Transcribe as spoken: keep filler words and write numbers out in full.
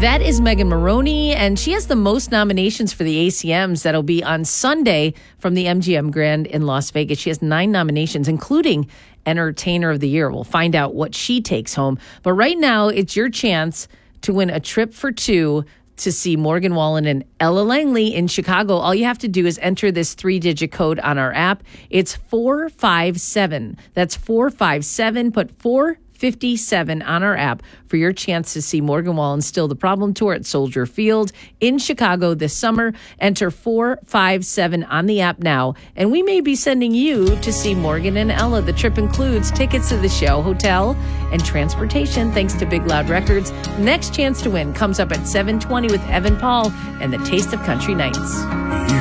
That is Megan Maroney, and she has the most nominations for the A C Ms that'll be on Sunday from the M G M Grand in Las Vegas. She has nine nominations, including Entertainer of the Year. We'll find out what she takes home. But right now, it's your chance to win a trip for two to see Morgan Wallen and Ella Langley in Chicago. All you have to do is enter this three-digit code on our app. It's four five seven. That's four five seven. Put four fifty-seven on our app for your chance to see Morgan Wallen Still the Problem Tour at Soldier Field in Chicago this summer. Enter four five seven on the app now, and we may be sending you to see Morgan and Ella. The trip includes tickets to the show, hotel, and transportation thanks to Big Loud Records. Next chance to win comes up at seven twenty with Evan Paul and the Taste of Country Nights.